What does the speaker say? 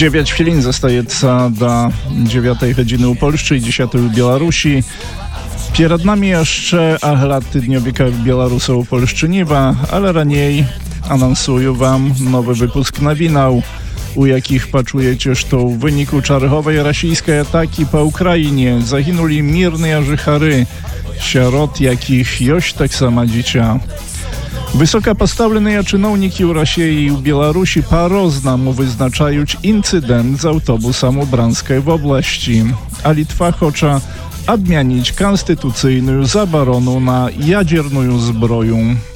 9 chwilin zostaється до 9 godziny u Polski i 10 u Białorusi. Перед нами jeszcze огляд тижневика Білоруса у Польщиніва, але ранее anonsuję wam nowy wypusk nowinał, u jakich poczujecie, że w wyniku czerwowej rosyjskiej ataki po Ukrainie zaginuli mirne żychary, wśród jakich jest tak sama dziecię. Wysoko postawione czynowniki u Rosji i u Białorusi po-roznemu wyznaczają incydent z autobusem u Branskiej w oblasti, a Litwa chce odmienić konstytucyjną zabaronę na jadzierną zbroję.